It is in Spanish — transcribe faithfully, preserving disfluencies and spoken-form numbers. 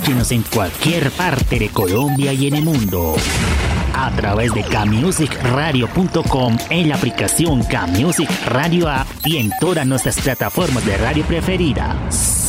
Escúchenos en cualquier parte de Colombia y en el mundo a través de K-Music Radio punto com, en la aplicación K-Music Radio App y en todas nuestras plataformas de radio preferidas.